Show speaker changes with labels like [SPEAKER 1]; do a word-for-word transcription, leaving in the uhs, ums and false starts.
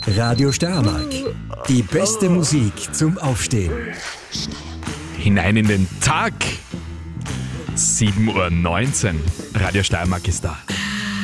[SPEAKER 1] Radio Steiermark. Die beste Musik zum Aufstehen.
[SPEAKER 2] Hinein in den Tag. sieben Uhr neunzehn. Radio Steiermark ist da.